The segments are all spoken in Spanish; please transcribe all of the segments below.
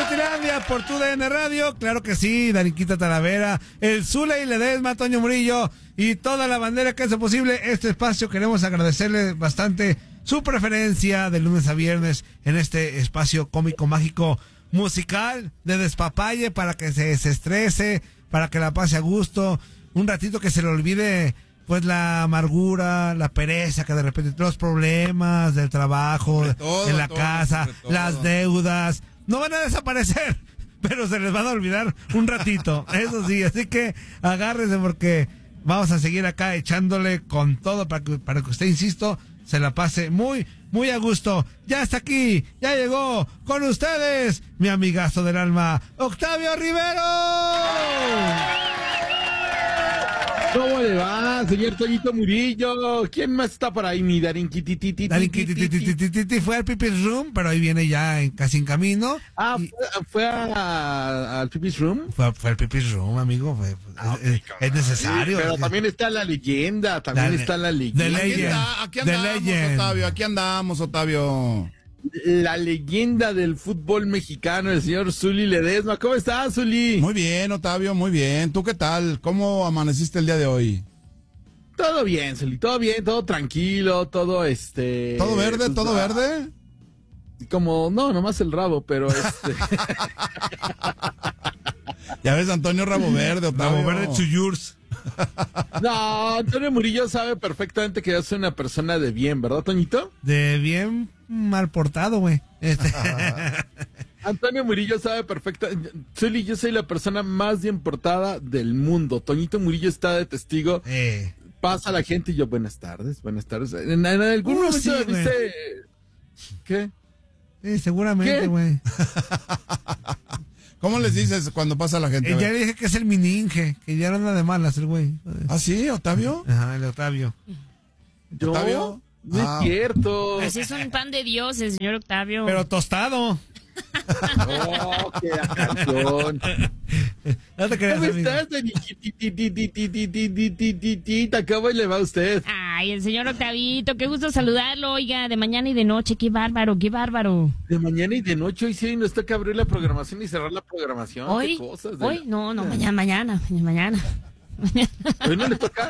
Inutilandia por tu DN Radio, claro que sí, Darinquita Talavera, el Zule y Ledesma, Toño Murillo y toda la bandera que hace posible este espacio. Queremos agradecerle bastante su preferencia de lunes a viernes en este espacio cómico, mágico, musical, de despapalle, para que se desestrese, para que la pase a gusto, un ratito que se le olvide pues la amargura, la pereza, que de repente los problemas del trabajo, en la casa, las deudas, no van a desaparecer, pero se les van a olvidar un ratito, eso sí, así que agárrense porque vamos a seguir acá echándole con todo para que usted, insisto, se la pase muy, muy a gusto. Ya está aquí, ya llegó con ustedes, mi amigazo del alma, Octavio Rivero. ¿Cómo le va, señor Toñito Murillo? ¿Quién más está por ahí, mi Darinquititititi? Darinquititititi fue al Pipis Room, pero ahí viene ya casi en camino. Ah, ¿fue al Pipis Room? Fue al Pipis Room, amigo. Es necesario. Sí, pero también está la leyenda, Aquí andamos, Octavio. La leyenda del fútbol mexicano, el señor Zuli Ledesma. ¿Cómo estás, Zuli? Muy bien, Octavio, muy bien. ¿Tú qué tal? ¿Cómo amaneciste el día de hoy? Todo bien, Zuli, todo bien, todo tranquilo, todo ¿Todo verde? Pues, ¿todo verde? Como, no, nomás el rabo, pero Ya ves, Antonio Rabo Verde, Octavio. Rabo Verde to yours. No, Antonio Murillo sabe perfectamente que yo soy una persona de bien, ¿verdad, Toñito? De bien mal portado, güey. Antonio Murillo sabe perfectamente. Zuli, yo soy la persona más bien portada del mundo. Toñito Murillo está de testigo. Pasa la gente y yo, buenas tardes. En algún momento sí, viste... ¿Qué? Sí, seguramente, güey. ¿Cómo les dices cuando pasa la gente? Ya dije que es el mininge, que ya no anda de malas el güey. ¿Ah, sí, Octavio? Ajá, el Octavio. ¿Yo? ¿Octavio? No es cierto. Así es un pan de Dios el señor Octavio. Pero tostado. Oh, qué canción. No te creas, ¿Cómo amigo. estás, ¿Cómo le va a usted? Ay, el señor Octavito, qué gusto saludarlo, oiga, de mañana y de noche, qué bárbaro, qué bárbaro. De mañana y de noche, hoy sí nos toca abrir la programación y cerrar la programación. Hoy, ¿Qué cosas hoy, no, mañana. ¿Hoy no le toca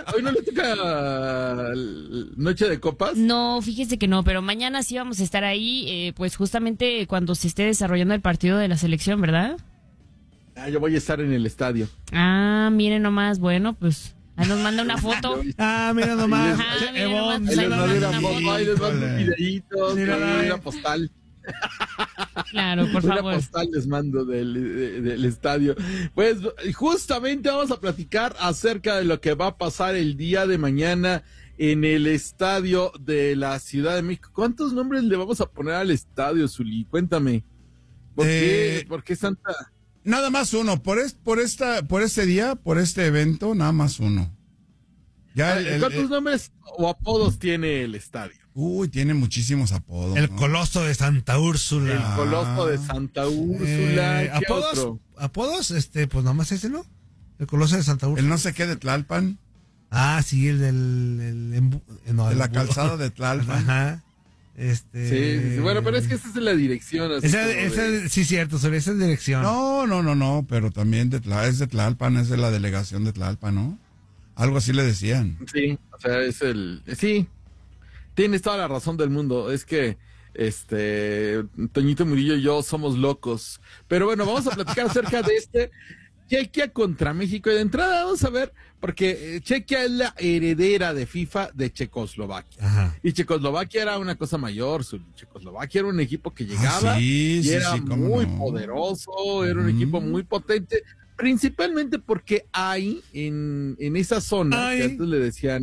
noche de copas? No, fíjese que no, pero mañana sí vamos a estar ahí, pues justamente cuando se esté desarrollando el partido de la selección, ¿verdad? Yo voy a estar en el estadio. Ah, miren nomás, bueno, pues ahí nos manda una foto. Mira nomás. Miren nomás, Ahí les mando una foto. foto, ahí les mando un videíto, una postal. Claro, por favor. Una postal les mando del estadio. Pues justamente vamos a platicar acerca de lo que va a pasar el día de mañana en el estadio de la Ciudad de México. ¿Cuántos nombres le vamos a poner al estadio, Zuli? Cuéntame. ¿Por qué Santa? Nada más uno. Por este día, por este evento, nada más uno. ¿Cuántos nombres o apodos tiene el estadio? Uy, tiene muchísimos apodos. El Coloso de Santa Úrsula. El Coloso de Santa Úrsula. ¿Qué otro? ¿Apodos? Pues nomás ese, ¿no? El Coloso de Santa Úrsula. El no sé qué de Tlalpan. Ah, sí, el de la calzada de Tlalpan. Ajá. Sí, bueno, pero es que esa es la dirección. Sí, cierto, sobre esa dirección. No, pero también es de Tlalpan, es de la delegación de Tlalpan, ¿no? Algo así le decían. Sí, o sea, sí, tienes toda la razón del mundo, es que Toñito Murillo y yo somos locos. Pero bueno, vamos a platicar acerca de Chequia contra México. Y de entrada vamos a ver, porque Chequia es la heredera de FIFA de Checoslovaquia. Ajá. Y Checoslovaquia era una cosa mayor. Checoslovaquia era un equipo que llegaba y era muy poderoso, era un equipo muy potente. Principalmente porque hay en esa zona, que antes le decían,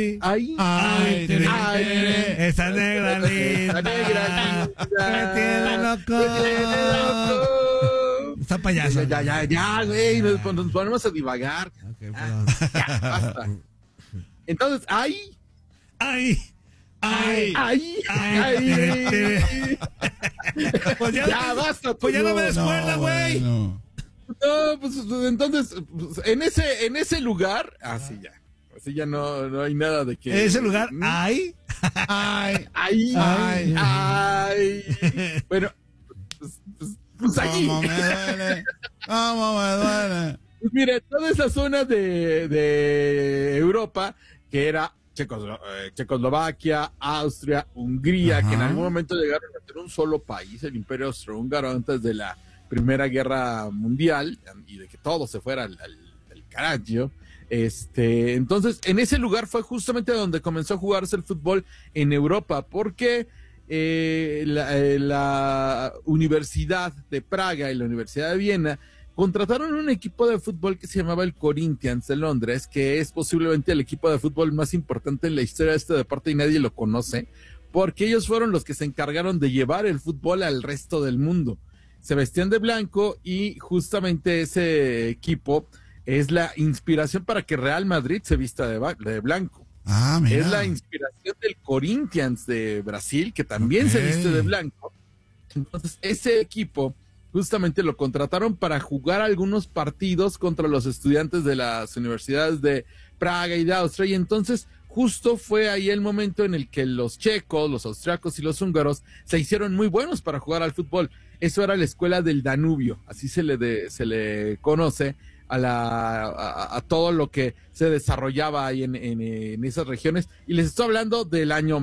esa negra linda, me tiene loco. Está payaso. Ya, güey, nos ponemos a divagar. Okay, ya, basta. Entonces, pues ya basta. Pues ya no me descuerda, güey. No, pues entonces, en ese lugar, así ya no hay nada de que. En ese lugar, Bueno, Pues allí. ¿Cómo me duele? ¿Cómo me duele? Pues mire, toda esa zona de Europa, que era Checoslovaquia, Austria, Hungría, Ajá. que en algún momento llegaron a ser un solo país, el Imperio Austrohúngaro, antes de la Primera Guerra Mundial, y de que todo se fuera al carajo. Entonces, en ese lugar fue justamente donde comenzó a jugarse el fútbol en Europa, porque la Universidad de Praga y la Universidad de Viena contrataron un equipo de fútbol que se llamaba el Corinthians de Londres, que es posiblemente el equipo de fútbol más importante en la historia de este deporte y nadie lo conoce, porque ellos fueron los que se encargaron de llevar el fútbol al resto del mundo. Se vestían de blanco y justamente ese equipo es la inspiración para que Real Madrid se vista de blanco. Ah, mira. Es la inspiración del Corinthians de Brasil, que también se viste de blanco. Entonces, ese equipo justamente lo contrataron para jugar algunos partidos contra los estudiantes de las universidades de Praga y de Austria, y entonces justo fue ahí el momento en el que los checos, los austriacos y los húngaros se hicieron muy buenos para jugar al fútbol. Eso era la escuela del Danubio, así se le conoce a todo lo que se desarrollaba ahí en esas regiones, y les estoy hablando del año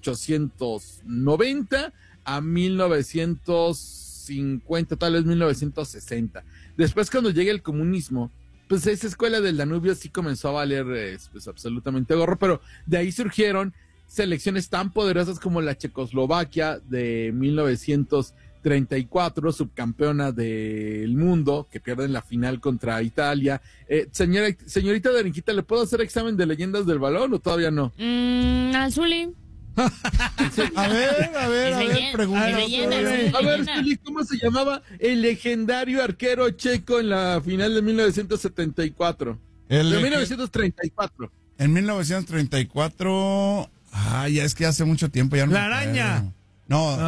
1890 a 1950, tal vez 1960. Después, cuando llegue el comunismo, pues esa escuela del Danubio sí comenzó a valer pues absolutamente gorro, pero de ahí surgieron selecciones tan poderosas como la Checoslovaquia de 1934, subcampeona del mundo, que pierde en la final contra Italia. Señorita Darinquita, ¿le puedo hacer examen de leyendas del balón o todavía no? Zuli. A ver, pregunta. A ver, Zuli, ¿cómo se llamaba el legendario arquero checo en la final de 1974? De 1934. En 1934... ya es que hace mucho tiempo ya no. La araña. No,